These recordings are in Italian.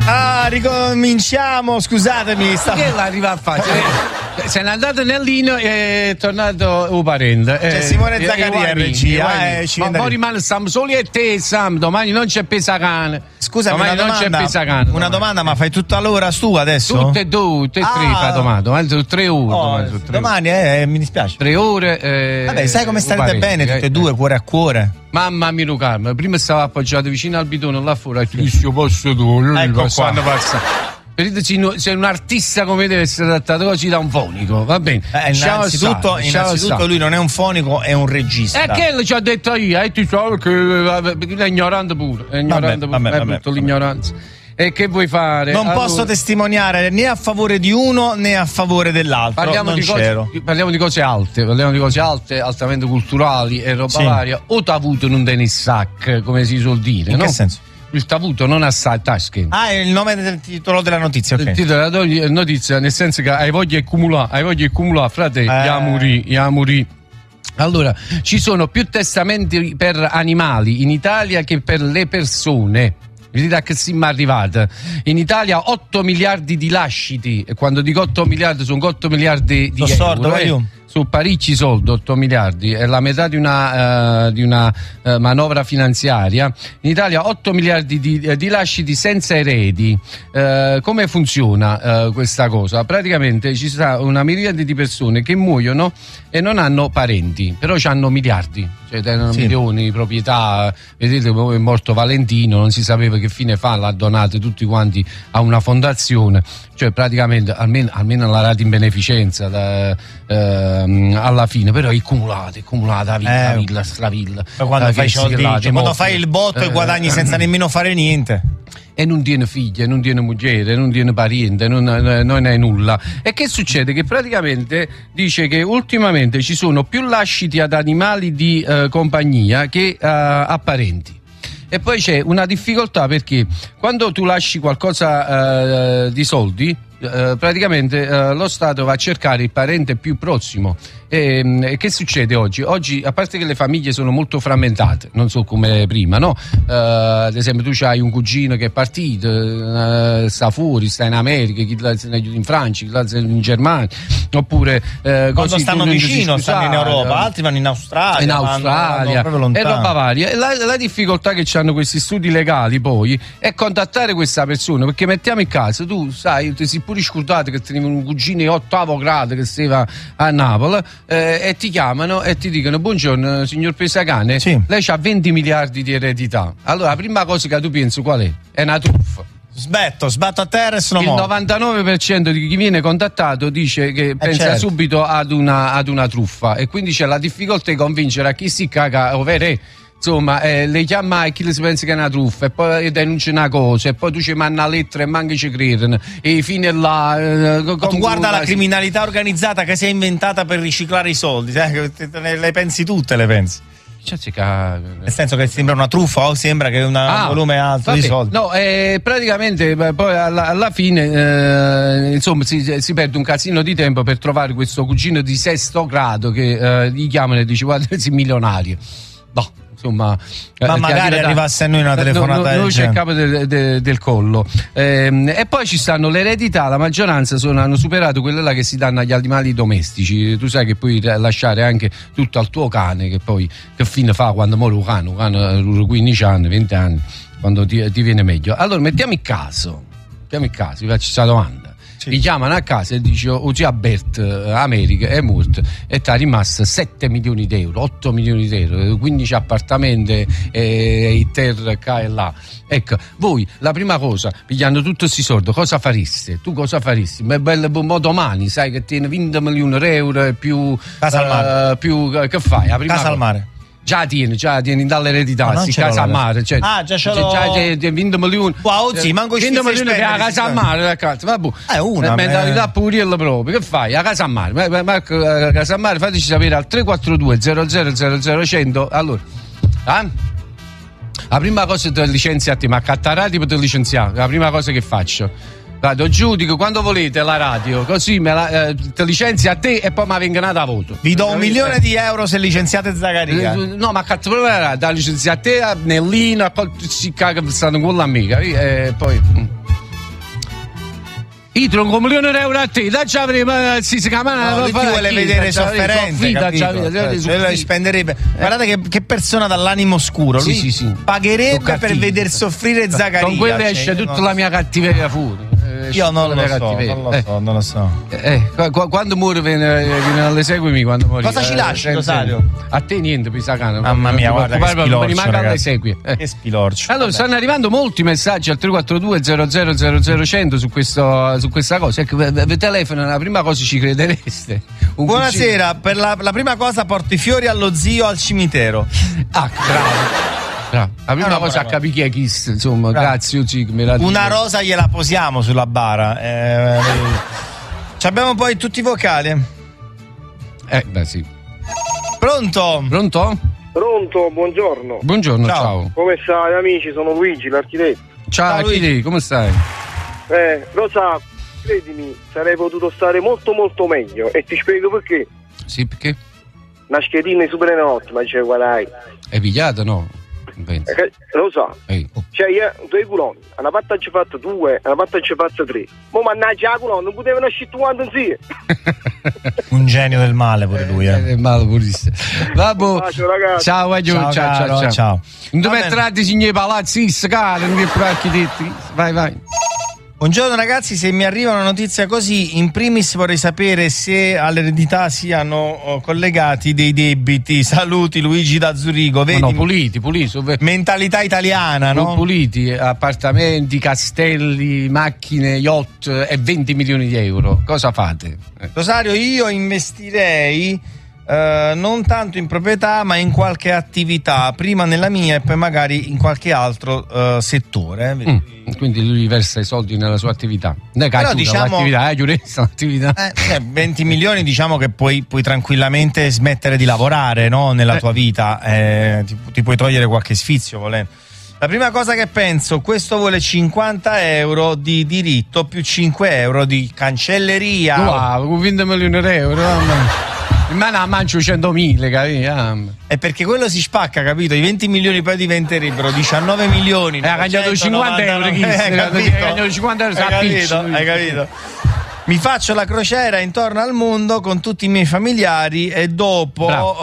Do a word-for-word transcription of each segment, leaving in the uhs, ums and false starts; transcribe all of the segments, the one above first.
Ah, ricominciamo, scusatemi. Sta... Che l'arriva a fare? Se n'è andato Nellino e è tornato un parente. C'è eh, Simone eh, Zaccaria eh, in regia. eh, Eh, ci ma viene da- poi rimane Sam soli e te, Sam. Domani non c'è pesacane. Scusami, domani una non c'è domanda, pesacane. una domani. domanda, ma fai tutta l'ora tu adesso? Tutte e due, tutte e tre Ah. fa domani. Domani sono tre ore. Oh, domani sono tre domani, eh, mi dispiace. ore. Tre ore. Eh, Vabbè, sai come un starete parente, bene tutte eh, e due, cuore a cuore. Mamma mia, Carmen, prima stava appoggiato vicino al bidone là fuori, e ti io posso tu, Ecco qua. stanno passando. Se un artista come deve essere trattato così da un fonico, va bene. Eh, Lasciamo innanzitutto, stare, lasciamo innanzitutto stare. lui non è un fonico, è un regista. E che ci ho detto io, e ti so che è ignorante pure, è ignorante Vabbè, pure, vabbè, è vabbè, brutto vabbè. l'ignoranza. E che vuoi fare? Non Allora, posso testimoniare né a favore di uno né a favore dell'altro. Parliamo non di, c'ero. cose, parliamo di cose alte, parliamo di cose alte, altamente culturali e roba Sì. varia. O t'avuto non te ne sac, come si suol dire, In no? che senso? Il t'avuto non assai tasche. Ah, è il nome del titolo della notizia, ok. Il titolo della notizia, nel senso che hai voglia di accumulare, hai voglia di accumulare, frate, Eh. yamuri, yamuri. Allora, ci sono più testamenti per animali in Italia che per le persone. Vedete a che siamo arrivati. In Italia otto miliardi di lasciti, e quando dico otto miliardi sono otto miliardi di Sono euro. sordo, eh. io. Su parecchi soldi, otto miliardi, è la metà di una, uh, di una uh, manovra finanziaria. In Italia otto miliardi di, uh, di lasciti senza eredi. Uh, come funziona uh, questa cosa? Praticamente ci sta una miriade di persone che muoiono e non hanno parenti, però hanno miliardi, cioè hanno Sì. milioni di proprietà. Vedete, come è morto Valentino, non si sapeva che fine fa, l'ha donato tutti quanti a una fondazione, cioè praticamente almeno, almeno l'ha dato in beneficenza da, ehm, alla fine, però è cumulata, è cumulata la villa, Eh. la villa, stravilla. Poi quando eh, fai i che si soldi, chiama, cioè, quando mobili. fai il botto e Eh, guadagni senza nemmeno fare niente. e non tiene figlie, non tiene moglie, non tiene parente, non, non è nulla. E che succede? Che praticamente dice che ultimamente ci sono più lasciti ad animali di eh, compagnia che eh, a parenti. E poi c'è una difficoltà perché quando tu lasci qualcosa eh, di soldi, eh, praticamente eh, lo Stato va a cercare il parente più prossimo. E, e che succede oggi? Oggi, a parte che le famiglie sono molto frammentate, non so come prima, no? Eh, ad esempio, tu hai un cugino che è partito, eh, sta fuori, sta in America, chi l'ha in Francia, chi l'ha in Germania, oppure eh, Quando così, stanno tu non ti vicino, stanno in scusare, Europa, altri vanno in Australia. in vanno- Australia vanno proprio e lontano. roba varia. E La, la difficoltà che hanno questi studi legali poi è contattare questa persona, perché mettiamo in caso, tu sai, ti sei pure scordato che tenevi un cugino in ottavo grado che stava a Napoli, eh, e ti chiamano e ti dicono: buongiorno signor Pesacane, Sì. lei ha venti miliardi di eredità. Allora la prima cosa che tu pensi qual è? È una truffa. Sbetto, sbatto a terra e sono Il morto. novantanove per cento di chi viene contattato dice che pensa certo. subito ad una, ad una truffa, e quindi c'è la difficoltà di convincere a chi si caga, ovvero è, insomma, eh, le chiama e chi si pensa che è una truffa, e poi denuncia una cosa, e poi tu ci manda una lettera e manchi ci credono, e fine là. Eh, Ma tu guarda la criminalità organizzata che si è inventata per riciclare i soldi, sai, che te- te- le pensi tutte, le pensi. Nel senso che sembra una truffa o sembra che è una- un volume alto di vabbè, soldi. No, eh, praticamente beh, poi alla, alla fine eh, insomma si, si perde un casino di tempo per trovare questo cugino di sesto grado che eh, gli chiamano e dice: guarda, sei milionario. No, insomma, Ma eh, magari chiaramente- arrivasse a noi una telefonata no, no, del noi c'è il genere. capo del, del- del collo. Ehm, e poi ci stanno le eredità, la maggioranza sono, hanno superato quelle là che si danno agli animali domestici. Tu sai che puoi lasciare anche tutto al tuo cane, che poi che fine fa quando muore un cane, un cane dura quindici anni, venti anni, quando ti, ti viene meglio. Allora mettiamo il caso, mettiamo il caso, vi faccio questa domanda. Sì. Gli chiamano a casa e dice: o zia Bert, eh, America, è morto e ti è rimasto sette milioni di euro, otto milioni di euro, quindici appartamenti e il terra qua e là. Ecco, voi la prima cosa, pigliando tutti questi soldi, cosa fareste? Tu cosa faresti? Ma bello, mo domani sai che tiene venti milioni di euro e più, Casa al mare. eh, più che fai? La prima Casa al cosa. mare. Già tieni, già tieni dall'eredità, Ma non si ce l'ho casa a la- mare. Cioè, Ah, già ce cioè, l'ho- già tieni venti milioni. Wow, sì, manco i venti sfizi milioni per la spendere, casa a sì. mare, ragazzi. Vabbè. Eh, una, Eh, mentalità eh. puriella proprio. Che fai? A casa a mare. Ma- ma- Marco, a casa a mare, fateci sapere al tre quattro due zero zero zero zero cento. Allora, eh? La prima cosa ti licenzia a te, ma cattarati per te licenziare. La prima cosa che faccio. Vado giù, dico quando volete la radio, così me la, eh, ti licenzia a te e poi mi vengono a voto. Vi do un milione di euro se licenziate Zaccaria. Eh, No, ma cazzo, proprio la radio, licenziate a te, a Nellina, poi si caga stanno con l'amica. E poi. mm. io tronco un milione di euro a te, dacci prima si si chiama no, lui ti vuole vedere sofferente, capito? Spenderebbe. Guardate che, che persona dall'animo scuro, lui sì, sì, sì. pagherebbe per veder soffrire Zaccaria. Con quello esce tutta la mia cattiveria fuori. Io non lo, so, non lo so, non lo so. Eh, eh, quando muore viene, viene alle seguimi quando muore. Cosa ci lasci, Rosario? A te niente, Pisacano. Mamma mia, guarda che spilorcio, mi manca alle segui. Eh. Che spilorcio. Allora, stanno arrivando molti messaggi al tre quattro due zero zero zero zero cento su, questo, su questa cosa. Ecco, vi telefono, la prima cosa ci credereste. Un Buonasera, cucino. Per la, la prima cosa porto i fiori allo zio al cimitero. Ah, bravo. Bravo. La prima no, cosa a capire chi è chi, insomma, bravo. Grazie Uzi, me la una dico. Rosa gliela posiamo sulla bara. Eh, abbiamo poi tutti i vocali. Eh, beh sì. Pronto? Pronto? Pronto, buongiorno. Buongiorno, ciao. ciao. Come stai amici? Sono Luigi, l'architetto. Ciao, ciao Luigi, come stai? Eh, Rosa, credimi, sarei potuto stare molto molto meglio e ti spiego perché. Sì, perché? Una schedina di Super Enalotto, ma dice guardai. È pigliata, no? Eh, lo so, Ehi. Cioè io due culoni, una parte ci fatto due, una parte ci fatto tre. Ma mannaggia la culona, non potevano uscire quanto insieme. Un genio del male pure lui, eh. È male purissimo. Vabbè. Ciao, ciao, ciao, ciao, ciao, ciao. Non ti metterai di signori palazzi, scale, non vi è architetti. Vai, vai. Buongiorno ragazzi, se mi arriva una notizia così, in primis vorrei sapere se all'eredità siano collegati dei debiti. Saluti Luigi da Zurigo. Vedi? No, no, puliti, puliti. Mentalità italiana, no? Puliti, appartamenti, castelli, macchine, yacht e venti milioni di euro. Cosa fate? Eh. Rosario, io investirei Uh, non tanto in proprietà ma in qualche attività, prima nella mia e poi magari in qualche altro uh, settore. Mm, quindi lui versa i soldi nella sua attività. Ne Però diciamo l'attività, eh, giurista, l'attività. Eh, eh, venti milioni diciamo che puoi, puoi tranquillamente smettere di lavorare, no? Nella eh. tua vita, eh, ti, ti puoi togliere qualche sfizio volendo. La prima cosa che penso, questo vuole cinquanta euro di diritto più cinque euro di cancelleria. Wow, con venti milioni di euro, mamma. Ma no, mangio centomila, capito? È perché quello si spacca, capito? I venti milioni poi diventerebbero diciannove milioni. E ha cambiato cinquanta euro. Chi? Hai capito? cinquanta euro. Hai capito? Hai capito? Mi faccio la crociera intorno al mondo con tutti i miei familiari e dopo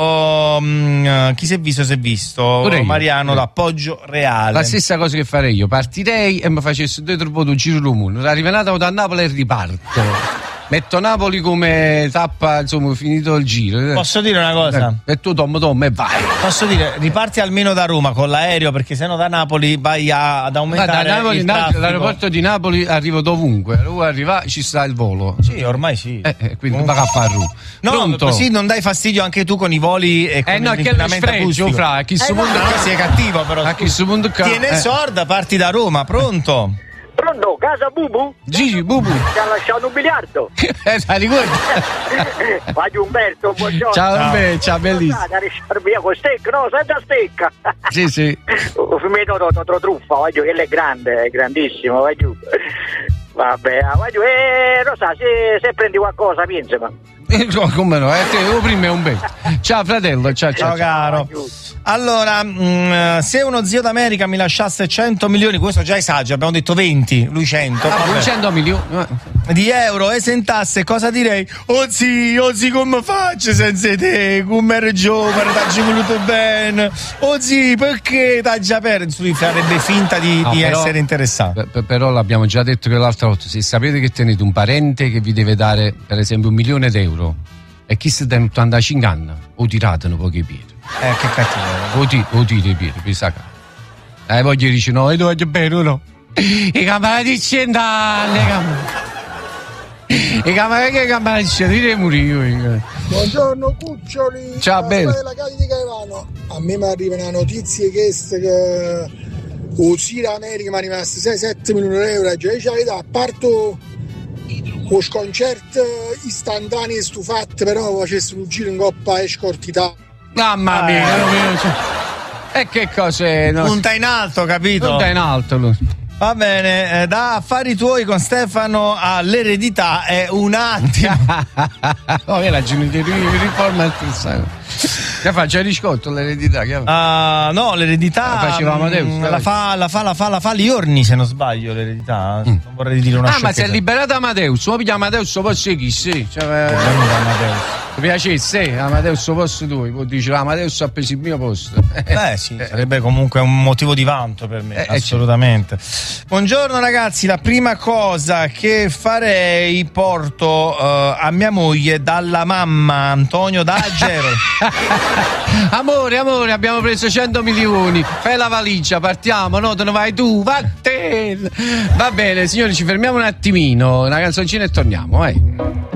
um, chi si è visto si è visto. Mariano da Poggio Reale. La stessa cosa che farei io, partirei e mi facessi due troppo un giro del mondo. Arrivato da Napoli e riparto. Metto Napoli come tappa, insomma, finito il giro. Posso dire una cosa? E tu tom tom e vai. Posso dire, riparti almeno da Roma con l'aereo, perché sennò da Napoli vai a, ad aumentare. Ma da Napoli, il traffico. L'aeroporto di Napoli arrivo dovunque. Dove arriva ci sta il volo. Sì, ormai sì. Eh, eh, quindi va a fare Ru. No, Pronto? Così non dai fastidio anche tu con i voli e con eh no, l'inquinamento acustico. Fra, a chi eh, no, no, sei cattivo però. A chi su mondo ca- Tiene eh. sorda, parti da Roma, pronto? Pronto, casa Bubu? Gigi, Bubu. Ti ha lasciato un biliardo. Eh, la ricordi? Vai Umberto, buongiorno. Ciao, ciao, Umberto, ciao, bellissimo. Via con stecca, no, senza stecca. Sì, sì. Un tro truffa, voglio, che è grande, è grandissimo, vai giù. Vabbè, vai giù. Eh, Rosa, se, se prendi qualcosa, pensa, ma. No, come no, eh, te, prima è un bel. Ciao fratello, ciao, ciao, ciao caro. Allora, mh, se uno zio d'America mi lasciasse cento milioni, questo già esagero, abbiamo detto venti, lui cento. Ah, lui cento milioni di euro esentasse, cosa direi? Oh zio, oh zio, come faccio senza te? Come ero giovane, t'hai voluto bene. Oh zio, perché t'hai già perso? Lui farebbe finta di, no, di però, essere interessato. Per, però l'abbiamo già detto che l'altra volta, se sapete che tenete un parente che vi deve dare, per esempio, un milione di euro, e chi si deve ottantacinque anni, o tiratelo pochi piedi. Eh, che cattivo. O ti, o ti i piedi, pensa che. Eh, poi gli dici no, e tu hai bene, no? I camarati di cento anni, i camarati che camarati di cento, io morire. Buongiorno cuccioli. Ciao, bello. A me mi arriva una notizia che che o Sira America mi è rimasto sei sette milioni di euro, già c'è a parto o sconcerto istantanei stufate, però facesse un giro in Coppa Escort Italia. Mamma mia, eh. E che cos'è? No? Punta in alto, capito? Punta in alto lui. Va bene, eh, da affari tuoi con Stefano all'eredità è un attimo. Oh, è la riforma interessante. Che fa? C'è riscotto l'eredità? Che uh, no, l'eredità la faceva Amadeus, mh, la, fa, la fa la fa la fa Liorni, se non sbaglio, l'eredità. Mm. Non vorrei dire una ah sciocchezza. Ma si è liberato Amadeus, come chiama Amadeus posso chi sì, cioè, Amadeus. ti piacesse Amadeus posto tu, dici Amadeus ha preso il mio posto. Beh sì, sarebbe comunque un motivo di vanto per me, eh, assolutamente. Buongiorno ragazzi, la prima cosa che farei porto uh, a mia moglie dalla mamma Antonio D'Agero. Amore, amore, abbiamo preso cento milioni, fai la valigia, partiamo, no? Dove vai tu? Vattene! Va bene, signori, ci fermiamo un attimino, una canzoncina e torniamo, vai.